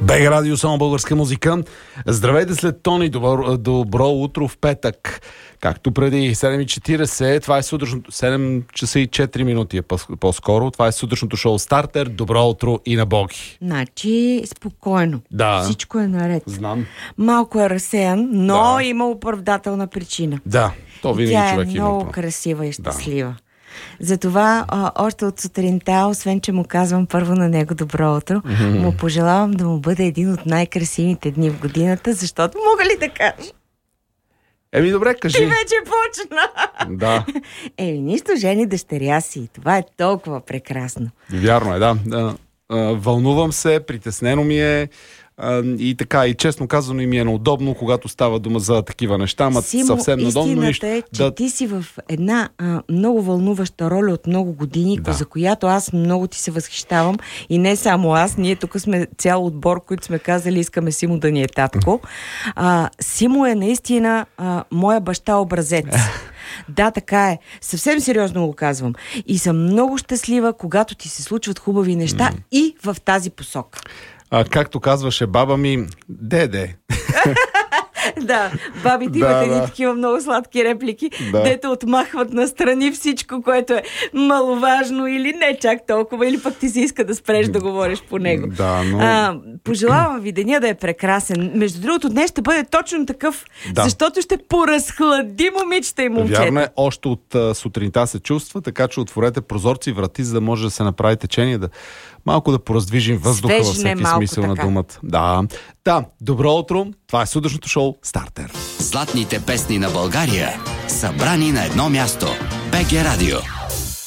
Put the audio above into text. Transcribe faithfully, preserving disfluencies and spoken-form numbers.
БГ Радио, само българска музика. Здравейте след Тони, добро, добро утро в петък. Както преди седем и четирийсет, това е сутрешното, седем часа и четири минути е по-скоро, това е сутрешното шоу Стартер. Добро утро и на Боги. Значи, спокойно. Да. Всичко е наред. Знам. Малко е разсеян, но Да. има оправдателна причина. Да, то винаги Тя човек е има. много това. красива и щастлива. Да. Затова а, още от сутринта, освен че му казвам първо на него добро утро, mm-hmm. му пожелавам да му бъде един от най-красивите дни в годината, защото мога ли да кажа? Еми добре, кажи. Ти вече почна! Да. Еми нищо, жени дъщеря си. Това е толкова прекрасно. Вярно е, да. А, а, вълнувам се, притеснено ми е а, и така, и честно казано и ми е неудобно, когато става дума за такива неща, ама Симо, съвсем надобно нищо. истината е, че Да... ти си в една а, много вълнуваща роля от много години, Да. за която аз много ти се възхищавам. И не само аз, ние тук сме цял отбор, които сме казали, искаме Симо да ни е татко. А, Симо е наистина а, моя баща образец. Да, така е. Съвсем сериозно го казвам. И съм много щастлива, когато ти се случват хубави неща mm. и в тази посока. А, както казваше баба ми, деде. Да, бабите Да, имат едни да. такива много сладки реплики, Да. дето отмахват настрани всичко, което е маловажно или не чак толкова, или пък ти си иска да спреш да говориш по него. Да, но... А, пожелавам ви деня да е прекрасен. Между другото, днес ще бъде точно такъв, Да. защото ще поразхлади момичета и момчета. Вярно е, още от а, сутринта се чувства, така че отворете прозорци и врати, за да може да се направи течение, да малко да пораздвижим въздуха във Свежне всеки малко смисъл на така. думата. Да. Да, добро утро. Това е сутрешното шоу Стартер. Златните песни на България, събрани на едно място. БГ Радио.